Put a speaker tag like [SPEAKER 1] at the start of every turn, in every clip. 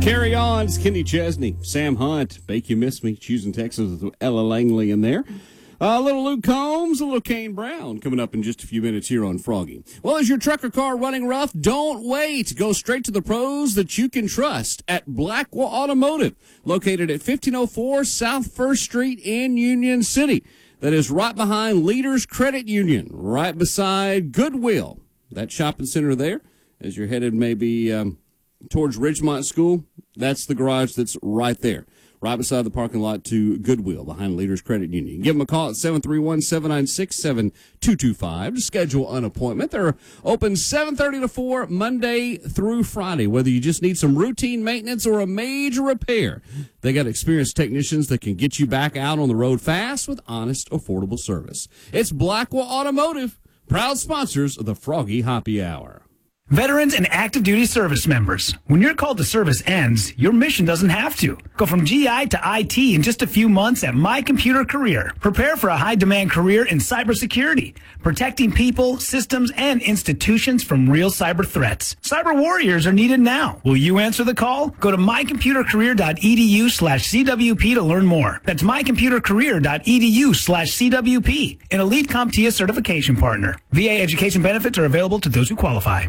[SPEAKER 1] Carry on. It's Kenny Chesney, Sam Hunt, Bake You Miss Me, Choosing Texas with Ella Langley in there. A little Luke Combs, a little Kane Brown coming up in just a few minutes here on Froggy. Well, is your truck or car running rough? Don't wait. Go straight to the pros that you can trust at Blackwell Automotive, located at 1504 South 1st Street in Union City. That is right behind Leaders Credit Union, right beside Goodwill. That shopping center there, as you're headed maybe towards Ridgemont School, that's the garage that's right there, right beside the parking lot to Goodwill, behind Leaders Credit Union. Give them a call at 731-796-7225 to schedule an appointment. They're open 7:30 to 4 Monday through Friday, whether you just need some routine maintenance or a major repair. They got experienced technicians that can get you back out on the road fast with honest, affordable service. It's Blackwell Automotive, proud sponsors of the Froggy Happy Hour.
[SPEAKER 2] Veterans and active duty service members, when your call to service ends, your mission doesn't have to. Go from GI to IT in just a few months at My Computer Career. Prepare for a high-demand career in cybersecurity, protecting people, systems, and institutions from real cyber threats. Cyber warriors are needed now. Will you answer the call? Go to mycomputercareer.edu/CWP to learn more. That's mycomputercareer.edu/CWP, an elite CompTIA certification partner. VA education benefits are available to those who qualify.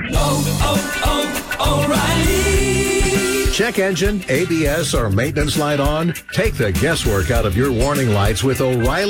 [SPEAKER 3] O'Reilly. Check engine, ABS, or maintenance light on? Take the guesswork out of your warning lights with O'Reilly.